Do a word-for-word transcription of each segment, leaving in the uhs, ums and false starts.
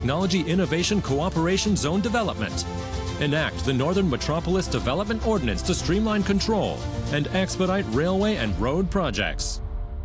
Technology Innovation Cooperation Zone development. Enact the Northern Metropolis Development Ordinance to streamline control and expedite railway and road projects.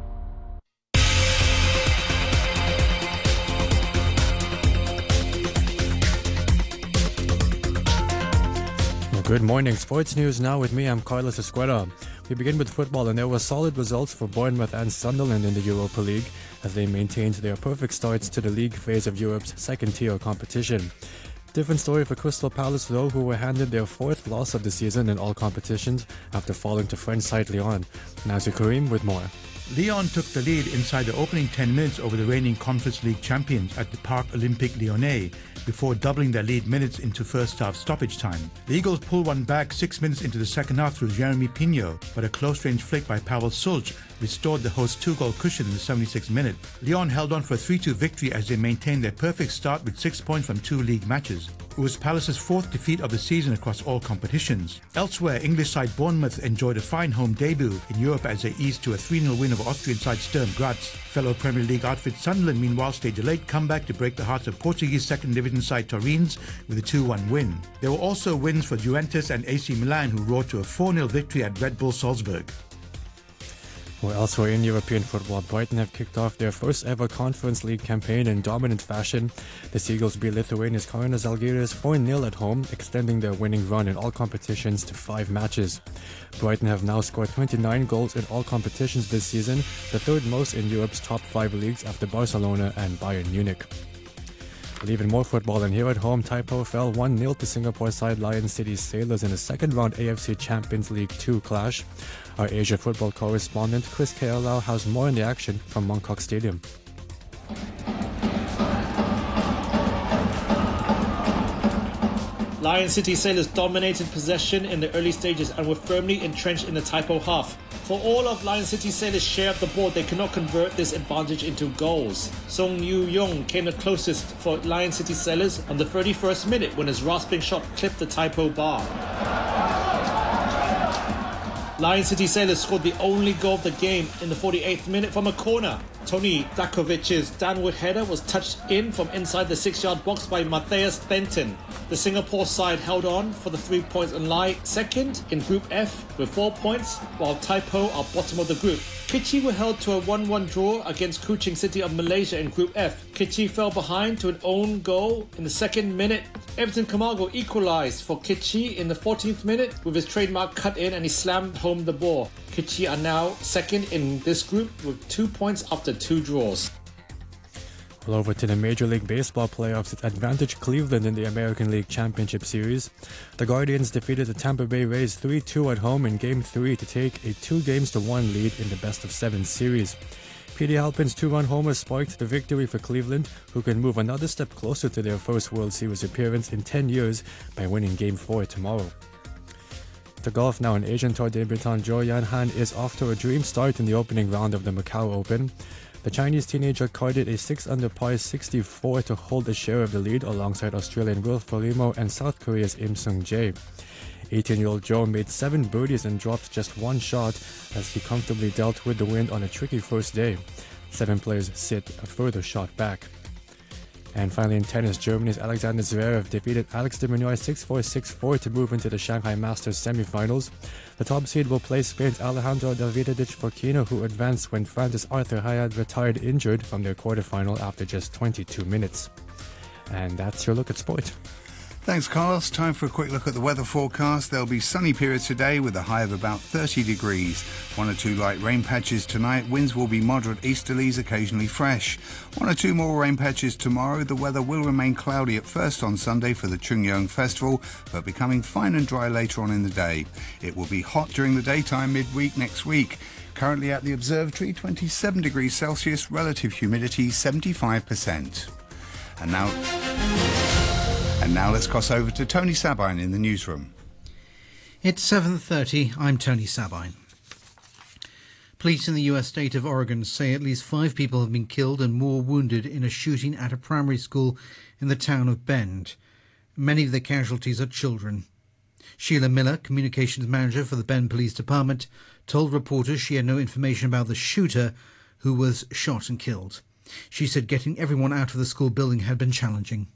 Good morning. Sports news now with me. I'm Carlos Esqueda. We begin with football, and there were solid results for Bournemouth and Sunderland in the Europa League as they maintained their perfect starts to the league phase of Europe's second-tier competition. Different story for Crystal Palace, though, who were handed their fourth loss of the season in all competitions after falling to French side Lyon. Nazir Karim with more. Lyon took the lead inside the opening ten minutes over the reigning Conference League champions at the Parc Olympique Lyonnais before doubling their lead minutes into first half stoppage time. The Eagles pulled one back six minutes into the second half through Jeremy Pignot, but a close-range flick by Pavel Sulj restored the hosts' two-goal cushion in the seventy-sixth minute. Lyon held on for a three two victory as they maintained their perfect start with six points from two league matches. It was Palace's fourth defeat of the season across all competitions. Elsewhere, English side Bournemouth enjoyed a fine home debut in Europe as they eased to a three nil win over Austrian side Sturm Graz. Fellow Premier League outfit Sunderland, meanwhile, staged a late comeback to break the hearts of Portuguese second division side Torrens with a two one win. There were also wins for Juventus and A C Milan, who roared to a four nil victory at Red Bull Salzburg. Well, elsewhere in European football, Brighton have kicked off their first ever Conference League campaign in dominant fashion. The Seagulls beat Lithuania's Kaunas Žalgiris four nil at home, extending their winning run in all competitions to five matches. Brighton have now scored twenty-nine goals in all competitions this season, the third most in Europe's top five leagues after Barcelona and Bayern Munich. But even more football, and here at home, Taipo fell one nil to Singapore side Lion City Sailors in a second round A F C Champions League two clash. Our Asia football correspondent Chris Kealau has more on the action from Mongkok Stadium. Lion City Sailors dominated possession in the early stages and were firmly entrenched in the Taipo half. For all of Lion City Sailors' share of the ball, they could not convert this advantage into goals. Song Yu-yong came the closest for Lion City Sailors on the thirty-first minute when his rasping shot clipped the Taipo bar. Lion City Sailors scored the only goal of the game in the forty-eighth minute from a corner. Tony Dakovic's downward header was touched in from inside the six-yard box by Matthias Benton. The Singapore side held on for the three points and lie second in Group F with four points, while Taipo are bottom of the group. Kitchee were held to a one one draw against Kuching City of Malaysia in Group F. Kitchee fell behind to an own goal in the second minute. Everton Camargo equalised for Kitchee in the fourteenth minute with his trademark cut in, and he slammed home the ball. Kitchee are now second in this group with two points after two draws. Well, over to the Major League Baseball playoffs, it's advantage Cleveland in the American League Championship Series. The Guardians defeated the Tampa Bay Rays three two at home in Game three to take a two games to one lead in the best of seven series. Petey Halpin's two-run homer sparked the victory for Cleveland, who can move another step closer to their first World Series appearance in ten years by winning Game four tomorrow. To golf now, an Asian Tour debutant Zhou Yanhan is off to a dream start in the opening round of the Macau Open. The Chinese teenager carded a six under par sixty-four to hold a share of the lead alongside Australian Will Farimo and South Korea's Im Sung-jae. eighteen-year-old Zhou made seven birdies and dropped just one shot as he comfortably dealt with the wind on a tricky first day. Seven players sit a further shot back. And finally in tennis, Germany's Alexander Zverev defeated Alex de Minaur six four six four to move into the Shanghai Masters semi-finals. The top seed will play Spain's Alejandro Davidovich Fokina, who advanced when Francis Arthur Hayat retired injured from their quarterfinal after just twenty-two minutes. And that's your look at sport. Thanks, Carlos. Time for a quick look at the weather forecast. There'll be sunny periods today with a high of about thirty degrees. One or two light rain patches tonight. Winds will be moderate easterlies, occasionally fresh. One or two more rain patches tomorrow. The weather will remain cloudy at first on Sunday for the Chungyong Festival, but becoming fine and dry later on in the day. It will be hot during the daytime midweek next week. Currently at the observatory, twenty-seven degrees Celsius, relative humidity seventy-five percent. And now... And now let's cross over to Tony Sabine in the newsroom. It's seven thirty. I'm Tony Sabine. Police in the U S state of Oregon say at least five people have been killed and more wounded in a shooting at a primary school in the town of Bend. Many of the casualties are children. Sheila Miller, communications manager for the Bend Police Department, told reporters she had no information about the shooter who was shot and killed. She said getting everyone out of the school building had been challenging.